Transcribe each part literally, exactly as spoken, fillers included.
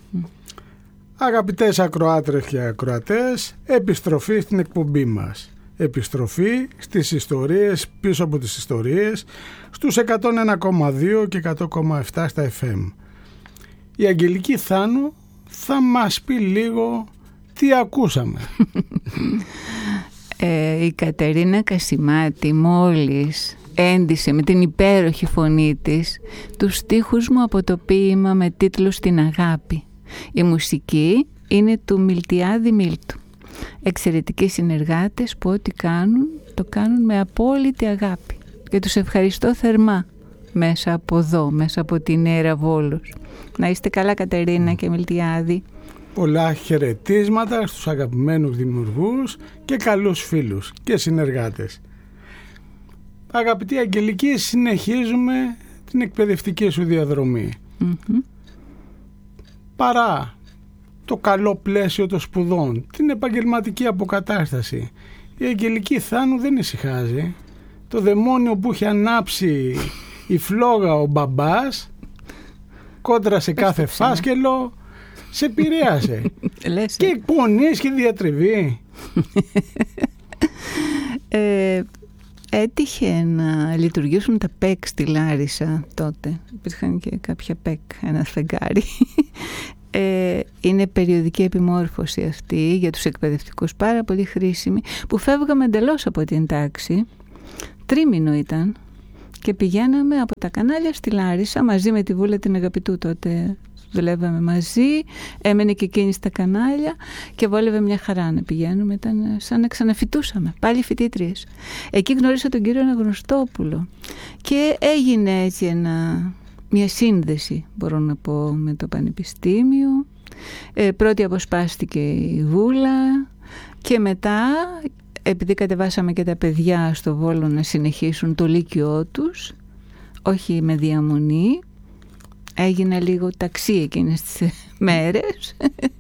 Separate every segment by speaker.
Speaker 1: Αγαπητές ακροάτρες και ακροατές, επιστροφή στην εκπομπή μας. Επιστροφή στις ιστορίες πίσω από τις ιστορίες, στους εκατόν ένα κόμμα δύο και εκατό κόμμα επτά στα εφ εμ. Η Αγγελική Θάνου θα μας πει λίγο τι ακούσαμε.
Speaker 2: ε, η Κατερίνα Κασιμάτη μόλις έντυσε με την υπέροχη φωνή της τους στίχους μου από το ποίημα με τίτλο «Στην αγάπη». Η μουσική είναι του Μιλτιάδη Μίλτου. Εξαιρετικοί συνεργάτες που ό,τι κάνουν το κάνουν με απόλυτη αγάπη και τους ευχαριστώ θερμά μέσα από εδώ, μέσα από την Αίρα Βόλος. Να είστε καλά Κατερίνα και Μιλτιάδη.
Speaker 1: Πολλά χαιρετίσματα στους αγαπημένους δημιουργούς και καλούς φίλους και συνεργάτες. Αγαπητή Αγγελική, συνεχίζουμε την εκπαιδευτική σου διαδρομή. Mm-hmm. Παρά το καλό πλαίσιο των σπουδών, την επαγγελματική αποκατάσταση, η Αγγελική Θάνου δεν ησυχάζει. Το δαιμόνιο που είχε ανάψει η φλόγα ο μπαμπάς κόντρα σε κάθε φάσκελο σε επηρέασε. Και εκπονείς και διατριβή. ε, έτυχε να λειτουργήσουν τα ΠΕΚ στη Λάρισα τότε. Υπήρχαν και κάποια ΠΕΚ, ένα φεγγάρι. Ε, είναι περιοδική επιμόρφωση αυτή για τους εκπαιδευτικούς, πάρα πολύ χρήσιμη, που φεύγαμε εντελώς από την τάξη. Τρίμηνο ήταν και πηγαίναμε από τα κανάλια στη Λάρισα μαζί με τη Βούλα την Αγαπητού, τότε δουλεύαμε μαζί, έμενε και εκείνη στα κανάλια και βόλευε μια χαρά να πηγαίνουμε, ήταν σαν να ξαναφοιτούσαμε, πάλι φοιτήτριες. Εκεί γνώρισα τον κύριο Αναγνωστόπουλο και έγινε έτσι ένα... μια σύνδεση, μπορώ να πω, με το Πανεπιστήμιο. Ε, πρώτη αποσπάστηκε η Βούλα και μετά, επειδή κατεβάσαμε και τα παιδιά στο Βόλο να συνεχίσουν το λύκειό τους, όχι με διαμονή, έγινα λίγο ταξί εκείνες τις μέρες,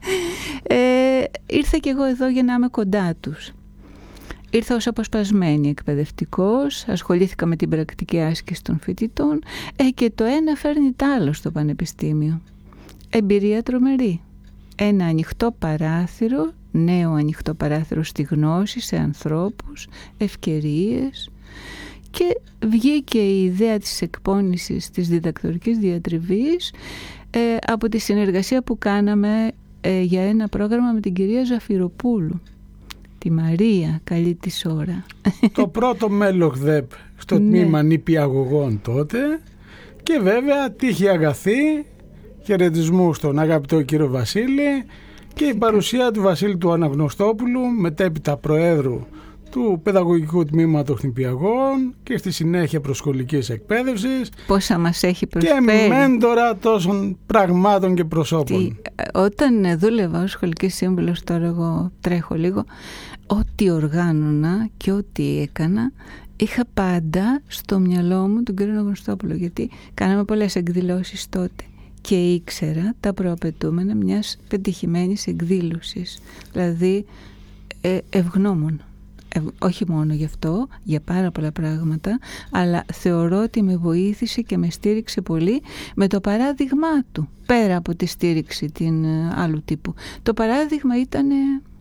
Speaker 1: ε, ήρθα και εγώ εδώ για να είμαι κοντά τους. Ήρθα ως αποσπασμένη εκπαιδευτικός, ασχολήθηκα με την πρακτική άσκηση των φοιτητών ε, και το ένα φέρνει τ' άλλο στο Πανεπιστήμιο. Εμπειρία τρομερή. Ένα ανοιχτό παράθυρο, νέο ανοιχτό παράθυρο στη γνώση, σε ανθρώπους, ευκαιρίες, και βγήκε η ιδέα της εκπόνησης της διδακτορικής διατριβής ε, από τη συνεργασία που κάναμε ε, για ένα πρόγραμμα με την κυρία Ζαφυροπούλου. Τη Μαρία, καλή της ώρα. Το πρώτο μέλος ΔΕΠ στο τμήμα νηπιαγωγών τότε, και βέβαια τύχη αγαθή, χαιρετισμού στον αγαπητό κύριο Βασίλη, και η παρουσία του Βασίλη του Αναγνωστόπουλου, μετέπειτα Προέδρου του Παιδαγωγικού Τμήματος Νηπιαγωγών και στη συνέχεια προσχολικής εκπαίδευσης.
Speaker 2: Πόσα μας έχει προσφέρει.
Speaker 1: Και μέντορα τόσων πραγμάτων και προσώπων. Τι,
Speaker 2: όταν δούλευα ως σχολική σύμβουλος, τώρα εγώ τρέχω λίγο, ό,τι οργάνωνα και ό,τι έκανα, είχα πάντα στο μυαλό μου τον κύριο Αναγνωστόπουλο, γιατί κάναμε πολλές εκδηλώσεις τότε και ήξερα τα προαπαιτούμενα μιας πετυχημένης εκδήλωσης. Δηλαδή ε, ευγνώμων. Ε, όχι μόνο γι' αυτό, για πάρα πολλά πράγματα, αλλά θεωρώ ότι με βοήθησε και με στήριξε πολύ με το παράδειγμά του, πέρα από τη στήριξη την ε, άλλου τύπου. Το παράδειγμα ήταν, ε,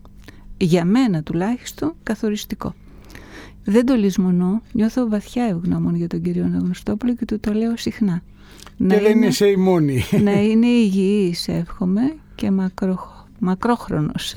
Speaker 2: για μένα τουλάχιστον, καθοριστικό. Δεν το λησμονώ, νιώθω βαθιά ευγνώμων για τον κύριο Αναγνωστόπουλο και του το λέω συχνά.
Speaker 1: Και να δεν είναι, είσαι η μόνη.
Speaker 2: Να είναι υγιής, εύχομαι, και μακρό, μακρόχρονος.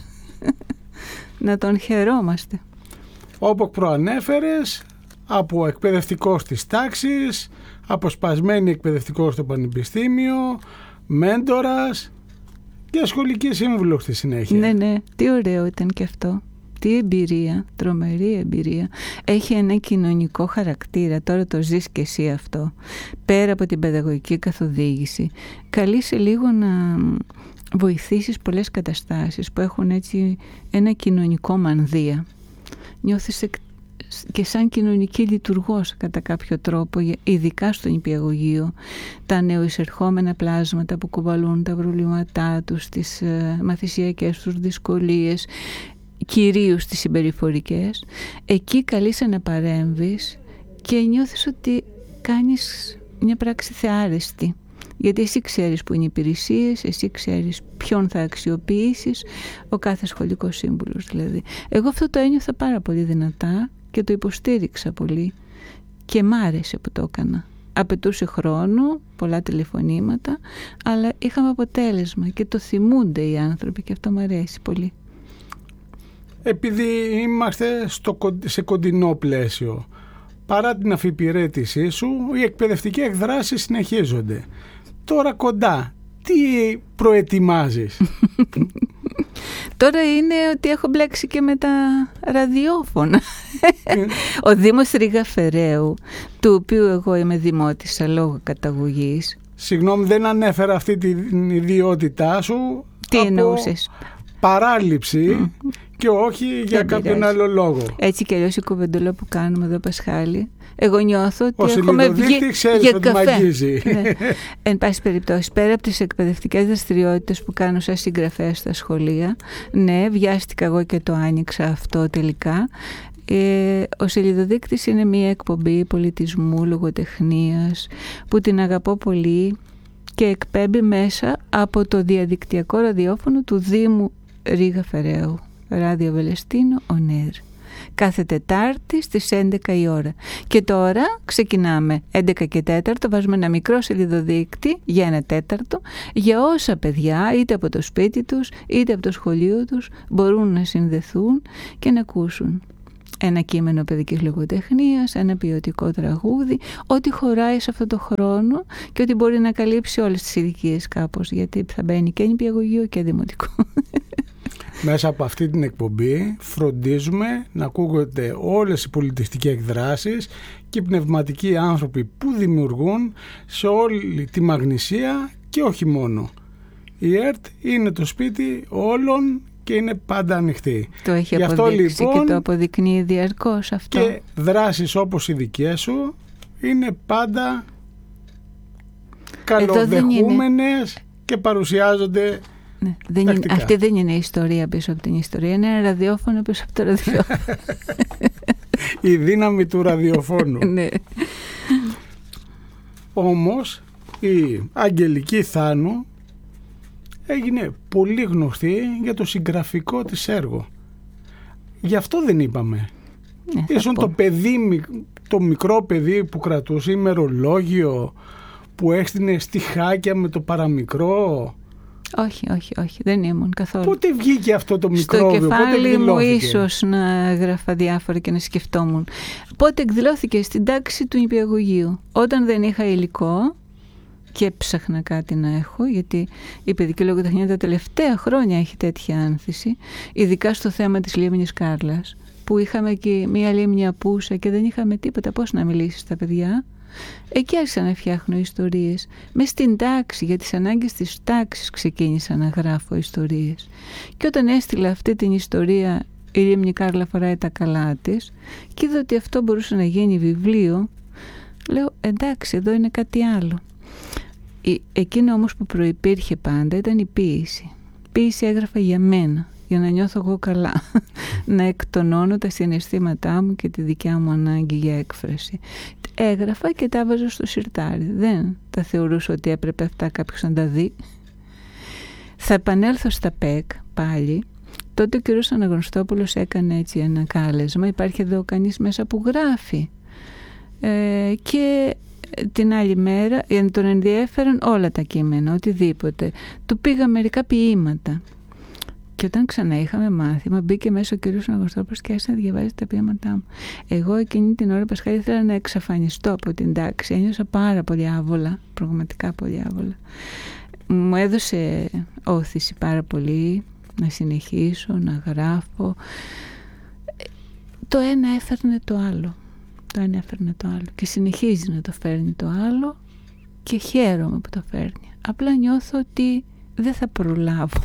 Speaker 2: Να τον χαιρόμαστε.
Speaker 1: Όπως προανέφερες, από εκπαιδευτικός της τάξης, αποσπασμένη εκπαιδευτικός στο Πανεπιστήμιο, μέντορας και σχολική σύμβουλος στη συνέχεια.
Speaker 2: Ναι, ναι, τι ωραίο ήταν και αυτό. Τι εμπειρία, τρομερή εμπειρία. Έχει ένα κοινωνικό χαρακτήρα, τώρα το ζεις και εσύ αυτό. Πέρα από την παιδαγωγική καθοδήγηση, καλείσαι λίγο να βοηθήσεις πολλές καταστάσεις που έχουν έτσι ένα κοινωνικό μανδύα. Νιώθεις και σαν κοινωνική λειτουργός κατά κάποιο τρόπο, ειδικά στο νηπιαγωγείο, τα νεοεισερχόμενα πλάσματα που κουβαλούν τα προβλήματά τους, τις ε, μαθησιακές τους δυσκολίες, κυρίως τις συμπεριφορικές. Εκεί καλείσαι να παρέμβεις και νιώθεις ότι κάνεις μια πράξη θεάρεστη
Speaker 1: Γιατί εσύ ξέρεις που είναι οι υπηρεσίες, εσύ ξέρεις ποιον θα αξιοποιήσεις, ο κάθε σχολικός σύμβουλος δηλαδή. Εγώ αυτό το ένιωθα πάρα πολύ δυνατά και το υποστήριξα πολύ και μ' άρεσε που το έκανα. Απαιτούσε χρόνο, πολλά τηλεφωνήματα, αλλά είχαμε αποτέλεσμα και το θυμούνται οι άνθρωποι και αυτό μου αρέσει πολύ.
Speaker 3: Επειδή είμαστε στο, σε κοντινό πλαίσιο, παρά την αφιπηρέτησή σου, οι εκπαιδευτικές εκδράσεις συνεχίζονται. Τώρα κοντά, τι προετοιμάζεις?
Speaker 1: Τώρα είναι ότι έχω μπλέξει και με τα ραδιόφωνα. Ο Δήμος Ρήγα Φεραίου, του οποίου εγώ είμαι δημότισσα λόγω καταγωγής.
Speaker 3: Συγγνώμη, δεν ανέφερα αυτή την ιδιότητά σου.
Speaker 1: Τι εννοούσες?
Speaker 3: Παράληψη mm. και όχι για
Speaker 1: δεν
Speaker 3: κάποιον
Speaker 1: πειράζει.
Speaker 3: άλλο λόγο.
Speaker 1: Έτσι κι αλλιώς η κουβεντούλα που κάνουμε εδώ, Πασχάλη, εγώ νιώθω ότι
Speaker 3: ο
Speaker 1: έχουμε βγει για καφέ.
Speaker 3: Ναι.
Speaker 1: Εν πάση περιπτώσει, πέρα από τις εκπαιδευτικές δραστηριότητες που κάνω σαν συγγραφέα στα σχολεία, ναι, βιάστηκα εγώ και το άνοιξα αυτό τελικά. Ε, ο Σελιδοδείκτης είναι μια εκπομπή πολιτισμού, λογοτεχνίας, που την αγαπώ πολύ και εκπέμπει μέσα από το διαδικτυακό ραδιόφωνο του Δήμου Ρήγα Φεραίου, Ράδιο Βελεστίνο On Air, κάθε Τετάρτη στις έντεκα η ώρα. Και τώρα ξεκινάμε έντεκα και τέταρτο, βάζουμε ένα μικρό σελιδοδείκτη για ένα τέταρτο, για όσα παιδιά είτε από το σπίτι τους είτε από το σχολείο τους μπορούν να συνδεθούν και να ακούσουν ένα κείμενο παιδικής λογοτεχνίας, ένα ποιοτικό τραγούδι, ό,τι χωράει σε αυτό το χρόνο και ότι μπορεί να καλύψει όλες τις ηλικίες κάπως, γιατί θα μπαίνει και νηπιαγωγείο και δημοτικό.
Speaker 3: Μέσα από αυτή την εκπομπή φροντίζουμε να ακούγονται όλες οι πολιτιστικές εκδράσεις και οι πνευματικοί άνθρωποι που δημιουργούν σε όλη τη Μαγνησία και όχι μόνο. Η ΕΡΤ είναι το σπίτι όλων και είναι πάντα ανοιχτή.
Speaker 1: Το έχει
Speaker 3: Γι' αυτό,
Speaker 1: αποδείξει
Speaker 3: λοιπόν,
Speaker 1: και το αποδεικνύει διαρκώς αυτό.
Speaker 3: Και δράσεις όπως οι δικές σου είναι πάντα καλοδεχούμενες και παρουσιάζονται.
Speaker 1: Ναι, δεν είναι, αυτή δεν είναι η ιστορία πίσω από την ιστορία, είναι ένα ραδιόφωνο πίσω από το ραδιόφωνο.
Speaker 3: Η δύναμη του ραδιοφώνου.
Speaker 1: Ναι.
Speaker 3: Όμως η Αγγελική Θάνου έγινε πολύ γνωστή για το συγγραφικό της έργο. Γι' αυτό δεν είπαμε.
Speaker 1: Ναι,
Speaker 3: Ήσουν το παιδί, το μικρό παιδί που κρατούσε ημερολόγιο, που έστεινε στιχάκια με το παραμικρό.
Speaker 1: Όχι, όχι, όχι, δεν ήμουν καθόλου.
Speaker 3: Πότε βγήκε αυτό το μικρόβιο?
Speaker 1: Στο κεφάλι μου ίσως να γράφα διάφορα και να σκεφτόμουν. Πότε εκδηλώθηκε? Στην τάξη του νηπιαγωγείου. Όταν δεν είχα υλικό και ψάχνα κάτι να έχω, γιατί η παιδική λογοτεχνία τα τελευταία χρόνια έχει τέτοια άνθηση, ειδικά στο θέμα της λίμνης Κάρλας, που είχαμε και μία λίμνη απούσα και δεν είχαμε τίποτα πώς να μιλήσει στα παιδιά. Εκεί άρχισα να φτιάχνω ιστορίες. Μες στην τάξη, για τις ανάγκες της τάξης ξεκίνησα να γράφω ιστορίες. Και όταν έστειλα αυτή την ιστορία, η λίμνη Κάρλα φοράει τα καλά της, και είδα ότι αυτό μπορούσε να γίνει βιβλίο, λέω εντάξει, εδώ είναι κάτι άλλο. Εκείνο όμως που προϋπήρχε πάντα ήταν η ποίηση. Ποίηση έγραφα για μένα, για να νιώθω εγώ καλά, να εκτονώνω τα συναισθήματά μου και τη δικιά μου ανάγκη για έκφραση. Έγραφα και τα βάζω στο σιρτάρι. Δεν τα θεωρούσα ότι έπρεπε αυτά κάποιος να τα δει. Θα επανέλθω στα ΠΕΚ πάλι. Τότε ο κ. Αναγνωστόπουλος έκανε έτσι ένα κάλεσμα. Υπάρχει εδώ κανείς μέσα που γράφει. Ε, και την άλλη μέρα τον ενδιέφεραν όλα τα κείμενα, οτιδήποτε. Του πήγα μερικά ποίηματα. Και όταν ξανά είχαμε μάθημα, μπήκε μέσα ο κ. Αναγνωστόπουλος και άρχισε να διαβάζει τα ποίηματά μου. Εγώ εκείνη την ώρα, Πασχάλη, ήθελα να εξαφανιστώ από την τάξη. Ένιωσα πάρα πολύ άβολα, πραγματικά πολύ άβολα. Μου έδωσε όθηση πάρα πολύ να συνεχίσω, να γράφω. Το ένα έφερνε το άλλο. Το ένα έφερνε το άλλο. Και συνεχίζει να το φέρνει το άλλο και χαίρομαι που το φέρνει. Απλά νιώθω ότι δεν θα προλάβω.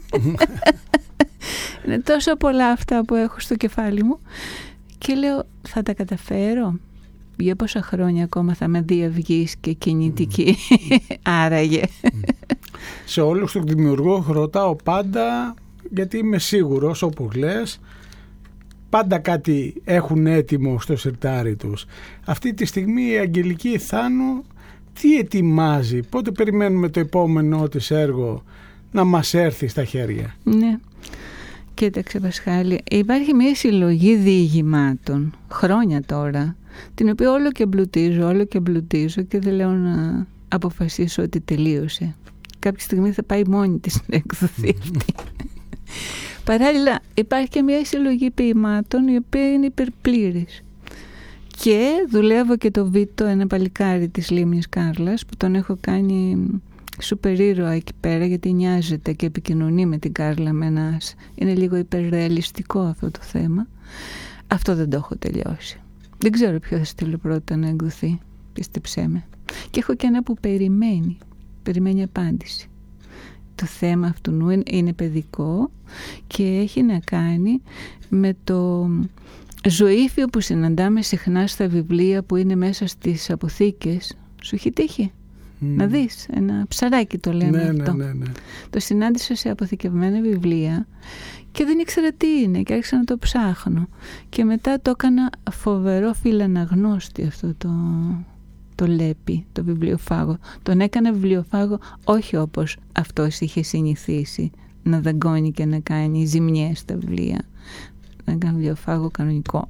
Speaker 1: Είναι τόσο πολλά αυτά που έχω στο κεφάλι μου και λέω θα τα καταφέρω? Για πόσα χρόνια ακόμα θα με διαυγείς και κινητική? Άραγε.
Speaker 3: Σε όλους τους δημιουργούς ρωτάω πάντα, γιατί είμαι σίγουρος, όπως λες, πάντα κάτι έχουν έτοιμο στο σιρτάρι τους. Αυτή τη στιγμή η Αγγελική Θάνου τι ετοιμάζει, πότε περιμένουμε το επόμενό της έργο να μας έρθει στα χέρια?
Speaker 1: Ναι, κοίταξε Πασχάλη, υπάρχει μια συλλογή διηγημάτων χρόνια τώρα, την οποία όλο και εμπλουτίζω, όλο και εμπλουτίζω και δεν λέω να αποφασίσω ότι τελείωσε. Κάποια στιγμή θα πάει μόνη της να εκδοθεί αυτή. Παράλληλα υπάρχει και μια συλλογή ποιημάτων η οποία είναι υπερπλήρης. Και δουλεύω και το Βίτο, ένα παλικάρι της Λίμνης Κάρλας, που τον έχω κάνει σούπερ ήρωα εκεί πέρα, γιατί νοιάζεται και επικοινωνεί με την Κάρλα με ένας... Είναι λίγο υπερρεαλιστικό αυτό το θέμα. Αυτό δεν το έχω τελειώσει. Δεν ξέρω ποιο θα στείλω πρώτα να εκδοθεί, πίστεψέ με. Και έχω και ένα που περιμένει, περιμένει απάντηση. Το θέμα αυτού νου είναι παιδικό και έχει να κάνει με το ζωήφιο που συναντάμε συχνά στα βιβλία που είναι μέσα στις αποθήκες. Σου έχει τύχει mm. να δεις ένα ψαράκι, το λέμε
Speaker 3: ναι,
Speaker 1: αυτό.
Speaker 3: Ναι, ναι, ναι.
Speaker 1: Το συνάντησα σε αποθηκευμένα βιβλία και δεν ήξερα τι είναι και άρχισα να το ψάχνω. Και μετά το έκανα φοβερό φιλαναγνώστη αυτό το... το λέπι, το βιβλιοφάγο. Τον έκανα βιβλιοφάγο όχι όπως αυτός είχε συνηθίσει να δαγκώνει και να κάνει ζημιές στα βιβλία. Να κάνει βιβλιοφάγο κανονικό.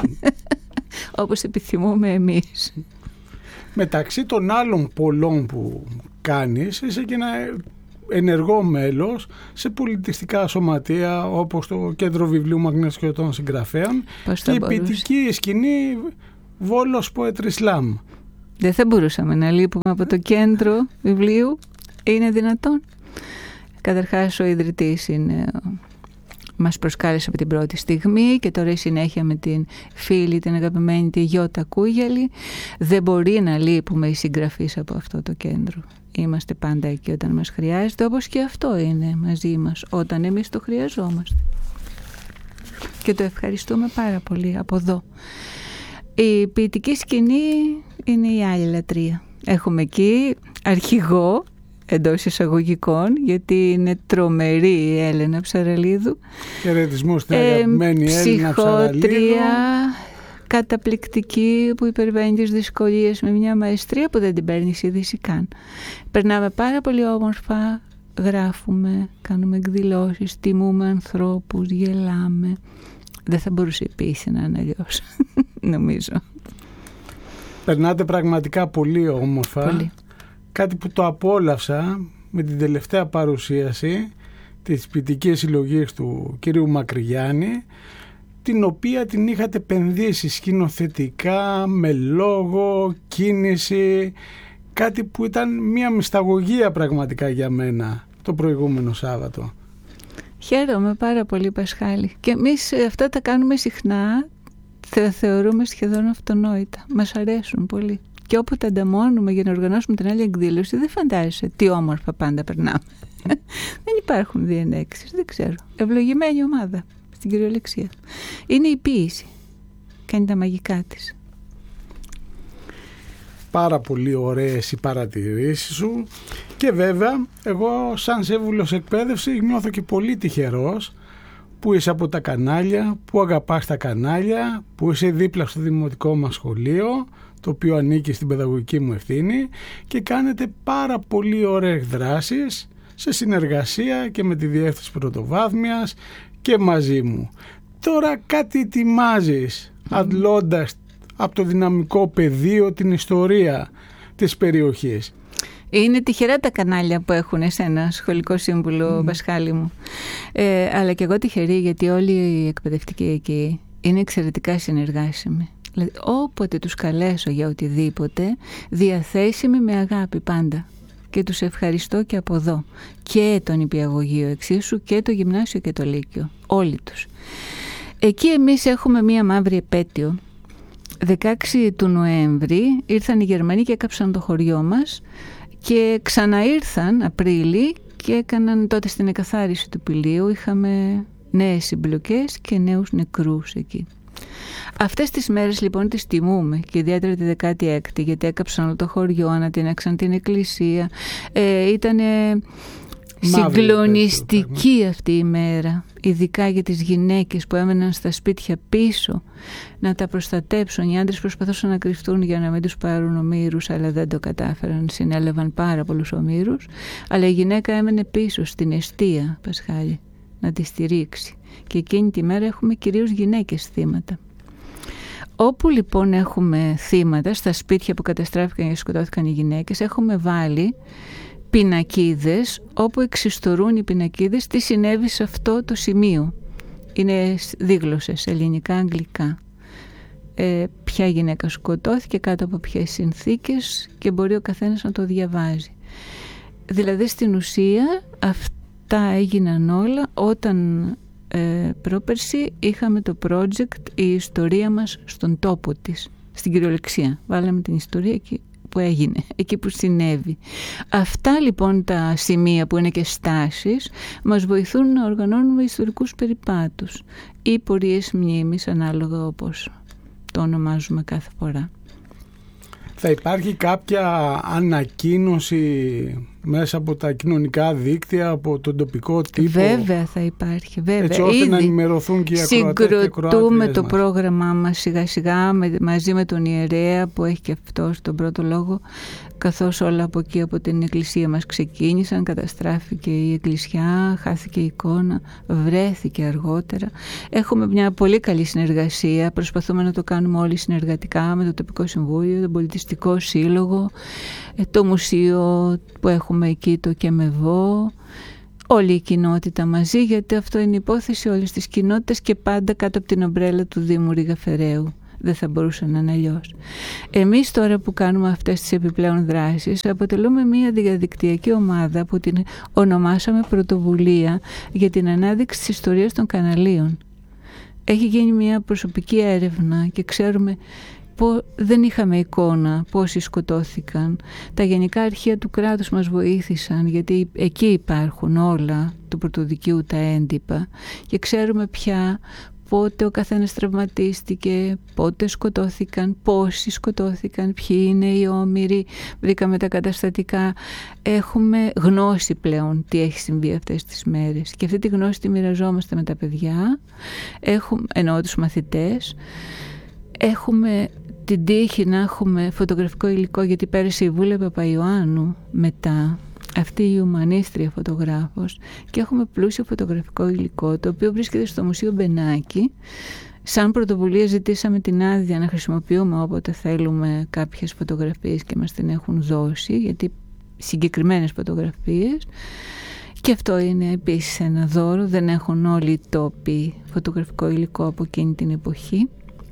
Speaker 1: Όπως επιθυμούμε εμείς.
Speaker 3: Μεταξύ των άλλων πολλών που κάνεις, είσαι και ένα ενεργό μέλος σε πολιτιστικά σωματεία όπως το Κέντρο Βιβλίου Μαγνησιωτών Συγγραφέων και η ποιητική σκηνή Βόλος Poetry Slam.
Speaker 1: Δεν θα μπορούσαμε να λείπουμε από το Κέντρο Βιβλίου. Είναι δυνατόν? Καταρχάς ο ιδρυτής είναι, μας προσκάλεσε από την πρώτη στιγμή και τώρα η συνέχεια με την φίλη, την αγαπημένη τη Γιώτα Κούγιαλη. Δεν μπορεί να λείπουμε οι συγγραφείς από αυτό το κέντρο. Είμαστε πάντα εκεί όταν μας χρειάζεται, όπως και αυτό είναι μαζί μας όταν εμείς το χρειαζόμαστε. Και το ευχαριστούμε πάρα πολύ από εδώ. Η ποιητική σκηνή είναι η άλλη λατρεία. Έχουμε εκεί αρχηγό εντός εισαγωγικών, γιατί είναι τρομερή η Έλενα Ψαραλίδου.
Speaker 3: Χαιρετισμό στην αγαπημένη ε, Έλενα Ψαραλίδου.
Speaker 1: Ψυχότρια, καταπληκτική, που υπερβαίνει τις δυσκολίες με μια μαεστρία που δεν την παίρνεις είδηση καν. Περνάμε πάρα πολύ όμορφα, γράφουμε, κάνουμε εκδηλώσεις, τιμούμε ανθρώπους, γελάμε. Δεν θα μπορούσε η ποίηση να είναι αλλιώς, νομίζω.
Speaker 3: Περνάτε πραγματικά πολύ όμορφα.
Speaker 1: Πολύ.
Speaker 3: Κάτι που το απόλαυσα με την τελευταία παρουσίαση της ποιητικής συλλογής του κυρίου Μακρυγιάννη, την οποία την είχατε επενδύσει σκηνοθετικά, με λόγο, κίνηση, κάτι που ήταν μια μυσταγωγία πραγματικά για μένα το προηγούμενο Σάββατο.
Speaker 1: Χαίρομαι πάρα πολύ, Πασχάλη. Και εμείς αυτά τα κάνουμε συχνά, τα θεωρούμε σχεδόν αυτονόητα. Μας αρέσουν πολύ. Και όπου τα ανταμώνουμε για να οργανώσουμε την άλλη εκδήλωση, δεν φαντάζεσαι τι όμορφα πάντα περνάμε. Δεν υπάρχουν διενέξεις, δεν ξέρω. Ευλογημένη ομάδα, στην κυριολεξία. Είναι η ποίηση. Κάνει τα μαγικά της.
Speaker 3: Πάρα πολύ ωραίες οι παρατηρήσεις σου και βέβαια εγώ σαν σύμβουλος εκπαίδευση νιώθω και πολύ τυχερός που είσαι από τα κανάλια, που αγαπάς τα κανάλια, που είσαι δίπλα στο δημοτικό μας σχολείο, το οποίο ανήκει στην παιδαγωγική μου ευθύνη, και κάνετε πάρα πολύ ωραίες δράσεις σε συνεργασία και με τη Διεύθυνση Πρωτοβάθμιας και μαζί μου. Τώρα κάτι ετοιμάζεις αντλώντας από το δυναμικό πεδίο την ιστορία της περιοχής.
Speaker 1: Είναι τυχερά τα κανάλια που έχουν εσένα, σχολικό σύμβουλο, mm. Πασχάλη μου. Ε, αλλά και εγώ τυχερή, γιατί όλοι οι εκπαιδευτικοί εκεί είναι εξαιρετικά συνεργάσιμοι. Δηλαδή, όποτε τους καλέσω για οτιδήποτε, διαθέσιμοι με αγάπη πάντα. Και τους ευχαριστώ και από εδώ. Και τον νηπιαγωγείο εξίσου, και το γυμνάσιο και το λύκειο. Όλοι τους. Εκεί εμείς έχουμε μία μαύρη επέτειο. δεκαέξι του Νοέμβρη ήρθαν οι Γερμανοί και έκαψαν το χωριό μας και ξαναήρθαν Απρίλη και έκαναν τότε στην εκαθάριση του πηλίου. Είχαμε νέες συμπλοκές και νέους νεκρούς εκεί. Αυτές τις μέρες λοιπόν τις τιμούμε, και ιδιαίτερα τη δεκάτη έκτη, γιατί έκαψαν όλο το χωριό, ανατείναξαν την εκκλησία. Ε, ήτανε Συγκλονιστική αυτή η μέρα, ειδικά για τις γυναίκες που έμεναν στα σπίτια πίσω να τα προστατέψουν. Οι άντρες προσπαθούσαν να κρυφτούν για να μην τους πάρουν ομήρους, αλλά δεν το κατάφεραν, συνέλαβαν πάρα πολλούς ομήρους. Αλλά η γυναίκα έμενε πίσω στην εστία, Πασχάλη, να τη στηρίξει. Και εκείνη τη μέρα έχουμε κυρίως γυναίκες θύματα. Όπου λοιπόν έχουμε θύματα, στα σπίτια που καταστράφηκαν και σκοτώθηκαν οι γυναίκες, έχουμε βάλει πινακίδες όπου εξιστορούν οι πινακίδες τι συνέβη σε αυτό το σημείο. Είναι δίγλωσσες, ελληνικά, αγγλικά. Ε, ποια γυναίκα σκοτώθηκε, κάτω από ποιες συνθήκες, και μπορεί ο καθένας να το διαβάζει. Δηλαδή στην ουσία αυτά έγιναν όλα όταν ε, πρόπερση είχαμε το project «Η ιστορία μας στον τόπο της», στην κυριολεξία. Βάλαμε την ιστορία εκεί που έγινε, εκεί που συνέβη. Αυτά λοιπόν τα σημεία που είναι και στάσεις μας βοηθούν να οργανώνουμε ιστορικούς περιπάτους ή πορείες μνήμης, ανάλογα όπως το ονομάζουμε κάθε φορά.
Speaker 3: Θα υπάρχει κάποια ανακοίνωση μέσα από τα κοινωνικά δίκτυα, από τον τοπικό τύπο?
Speaker 1: Βέβαια θα υπάρχει, βέβαια.
Speaker 3: Έτσι ώστε ήδη να ενημερωθούν και οι ακροατές και οι
Speaker 1: συγκροτούμε το μας. πρόγραμμά μας σιγά σιγά με, μαζί με τον ιερέα που έχει και αυτός τον πρώτο λόγο, καθώς όλα από εκεί από την εκκλησία μας ξεκίνησαν. Καταστράφηκε η εκκλησιά, χάθηκε η εικόνα, βρέθηκε αργότερα. Έχουμε μια πολύ καλή συνεργασία, προσπαθούμε να το κάνουμε όλοι συνεργατικά με το τοπικό συμβούλιο, τον πολιτιστικό σύλλογο, το μουσείο που έχουμε εκεί, το ΚΕΜΕΒΟ, όλη η κοινότητα μαζί, γιατί αυτό είναι υπόθεση όλης της κοινότητας και πάντα κάτω από την ομπρέλα του Δήμου Ρίγα Φεραίου. Δεν θα μπορούσε να είναι αλλιώς. Εμείς τώρα που κάνουμε αυτές τις επιπλέον δράσεις αποτελούμε μια διαδικτυακή ομάδα που την ονομάσαμε Πρωτοβουλία για την ανάδειξη της ιστορίας των καναλίων. Έχει γίνει μια προσωπική έρευνα και ξέρουμε που δεν είχαμε εικόνα πόσοι σκοτώθηκαν. Τα γενικά αρχεία του κράτους μας βοήθησαν, γιατί εκεί υπάρχουν όλα του πρωτοδικείου τα έντυπα και ξέρουμε πια πότε ο καθένας τραυματίστηκε, πότε σκοτώθηκαν, πόσοι σκοτώθηκαν, ποιοι είναι οι όμηροι. Βρήκαμε τα καταστατικά. Έχουμε γνώση πλέον τι έχει συμβεί αυτές τις μέρες και αυτή τη γνώση τη μοιραζόμαστε με τα παιδιά, έχουμε, εννοώ τους μαθητές. Έχουμε την τύχη να έχουμε φωτογραφικό υλικό, γιατί πέρασε η Βούλα Παπαϊωάννου μετά, αυτή η ουμανίστρια φωτογράφος, και έχουμε πλούσιο φωτογραφικό υλικό το οποίο βρίσκεται στο Μουσείο Μπενάκη. Σαν πρωτοβουλία ζητήσαμε την άδεια να χρησιμοποιούμε όποτε θέλουμε κάποιες φωτογραφίες και μας την έχουν δώσει, γιατί συγκεκριμένες φωτογραφίες, και αυτό είναι επίσης ένα δώρο. Δεν έχουν όλοι οι τόποι φωτογραφικό υλικό από εκείνη την εποχή.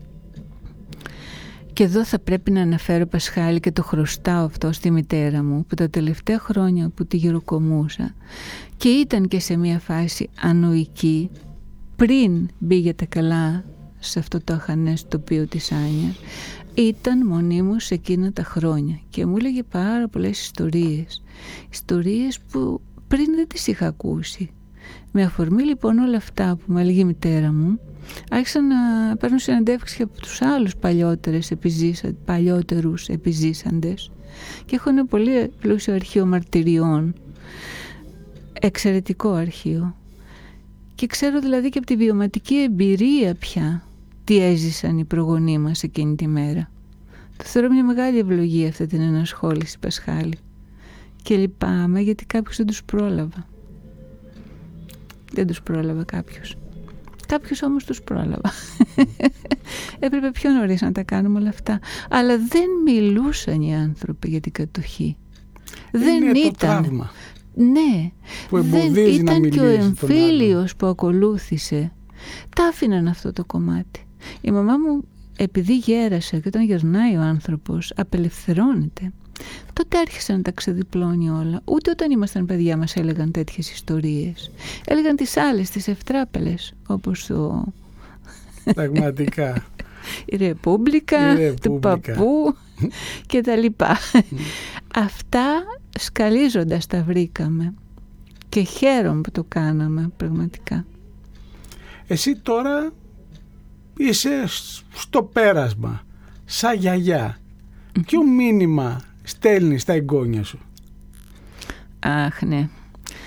Speaker 1: Και εδώ θα πρέπει να αναφέρω, Πασχάλη, και το χρωστάω αυτό στη μητέρα μου, που τα τελευταία χρόνια που τη γυροκομούσα και ήταν και σε μια φάση ανοϊκή, πριν μπει για τα καλά σε αυτό το αχανές τοπίο της Άνιας, ήταν μονίμως εκείνα τα χρόνια και μου έλεγε πάρα πολλές ιστορίες. Ιστορίες που πριν δεν τις είχα ακούσει. Με αφορμή λοιπόν όλα αυτά που μου έλεγε η μητέρα μου, άρχισα να παίρνω συναντεύξεις από τους άλλους παλιότερες επιζήσα, παλιότερους επιζήσαντες και έχω ένα πολύ πλούσιο αρχείο μαρτυριών, εξαιρετικό αρχείο, και ξέρω δηλαδή και από τη βιωματική εμπειρία πια τι έζησαν οι προγονείς μας εκείνη τη μέρα. Το θεωρώ μια μεγάλη ευλογία αυτή την ενασχόληση, Πασχάλη, και λυπάμαι γιατί κάποιους δεν τους πρόλαβα. Δεν τους πρόλαβα κάποιους. Κάποιους όμως τους πρόλαβα. Έπρεπε πιο νωρίς να τα κάνουμε όλα αυτά. Αλλά δεν μιλούσαν οι άνθρωποι για την κατοχή.
Speaker 3: Είναι
Speaker 1: δεν
Speaker 3: το
Speaker 1: ήταν.
Speaker 3: τραύμα.
Speaker 1: Ναι.
Speaker 3: Που
Speaker 1: δεν
Speaker 3: ήταν
Speaker 1: και ο εμφύλιος που ακολούθησε. Τα άφηναν αυτό το κομμάτι. Η μαμά μου, επειδή γέρασε και όταν γερνάει ο άνθρωπος απελευθερώνεται, τότε άρχισαν να τα ξεδιπλώνει όλα. Ούτε όταν ήμασταν παιδιά μας έλεγαν τέτοιες ιστορίες. Έλεγαν τις άλλες, τις ευτράπελες, όπως το...
Speaker 3: Πραγματικά.
Speaker 1: η Ρεπούμπλικα, η Ρεπούμπλικα. του παππού και τα λοιπά. Αυτά σκαλίζοντας τα βρήκαμε και χαίρομαι που το κάναμε πραγματικά.
Speaker 3: Εσύ τώρα είσαι στο πέρασμα, σαν γιαγιά. Ποιο μήνυμα στέλνεις στα εγγόνια σου?
Speaker 1: Αχ, ναι.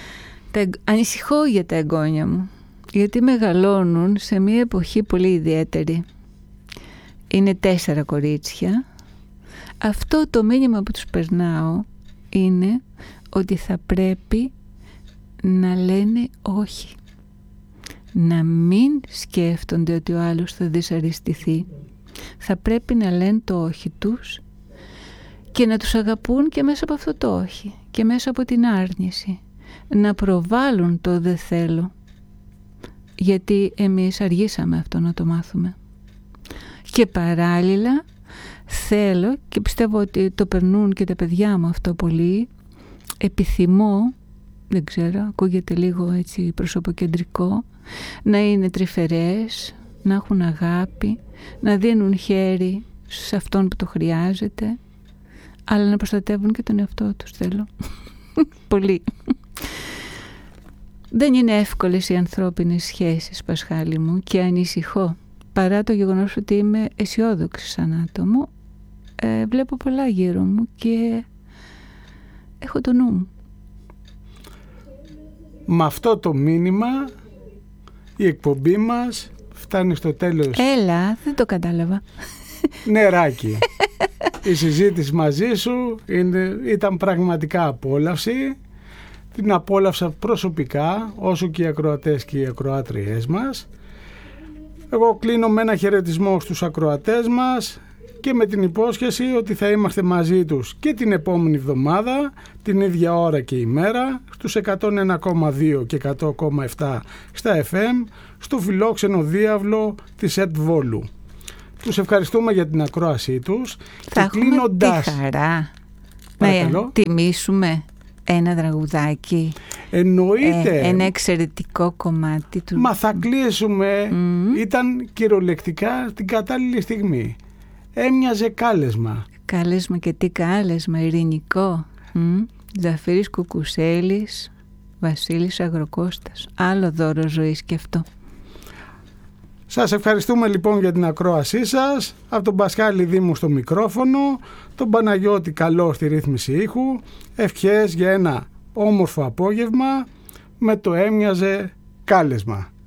Speaker 1: Τα, ανησυχώ για τα εγγόνια μου, γιατί μεγαλώνουν σε μια εποχή πολύ ιδιαίτερη. Είναι τέσσερα κορίτσια. Αυτό το μήνυμα που τους περνάω είναι ότι θα πρέπει να λένε όχι. Να μην σκέφτονται ότι ο άλλος θα δυσαρεστηθεί. Θα πρέπει να λένε το όχι τους και να τους αγαπούν και μέσα από αυτό το όχι και μέσα από την άρνηση. Να προβάλλουν το δεν θέλω, γιατί εμείς αργήσαμε αυτό να το μάθουμε. Και παράλληλα θέλω, και πιστεύω ότι το περνούν και τα παιδιά μου αυτό πολύ, επιθυμώ, δεν ξέρω, ακούγεται λίγο έτσι προσωποκεντρικό, να είναι τρυφερές, να έχουν αγάπη, να δίνουν χέρι σε αυτόν που το χρειάζεται, αλλά να προστατεύουν και τον εαυτό τους θέλω. Πολύ. Δεν είναι εύκολες οι ανθρώπινες σχέσεις, Πασχάλη μου, και ανησυχώ. Παρά το γεγονός ότι είμαι αισιόδοξη σαν άτομο, ε, βλέπω πολλά γύρω μου και έχω το νου μου.
Speaker 3: Με αυτό το μήνυμα η εκπομπή μας φτάνει στο τέλος.
Speaker 1: Έλα, δεν το κατάλαβα.
Speaker 3: Νεράκι. Η συζήτηση μαζί σου είναι, ήταν πραγματικά απόλαυση. Την απόλαυσα προσωπικά, όσο και οι ακροατές και οι ακροάτριές μας. Εγώ κλείνω με ένα χαιρετισμό στους ακροατές μας και με την υπόσχεση ότι θα είμαστε μαζί τους και την επόμενη εβδομάδα, την ίδια ώρα και ημέρα, στους εκατόν ένα κόμμα δύο και εκατό κόμμα επτά στα εφ εμ, στο φιλόξενο διάβλο της ΕΡΤ Βόλου. Τους ευχαριστούμε για την ακρόασή τους.
Speaker 1: Θα
Speaker 3: και
Speaker 1: έχουμε
Speaker 3: κλείνοντας,
Speaker 1: τη χαρά
Speaker 3: παρακαλώ,
Speaker 1: να τιμήσουμε ένα τραγουδάκι.
Speaker 3: Εννοείται.
Speaker 1: Ε, ένα εξαιρετικό κομμάτι του.
Speaker 3: Μα θα κλείσουμε. Mm. Ήταν κυριολεκτικά την κατάλληλη στιγμή. Έμοιαζε κάλεσμα.
Speaker 1: Κάλεσμα και τι κάλεσμα, ειρηνικό. Mm. Ζαφύρης Κουκουσέλης, Βασίλης Αγροκώστας. Άλλο δώρο ζωής και αυτό.
Speaker 3: Σας ευχαριστούμε λοιπόν για την ακρόασή σας. Από τον Πασχάλη Δήμου στο μικρόφωνο, τον Παναγιώτη Καλό στη ρύθμιση ήχου. Ευχές για ένα όμορφο απόγευμα με το έμοιαζε κάλεσμα.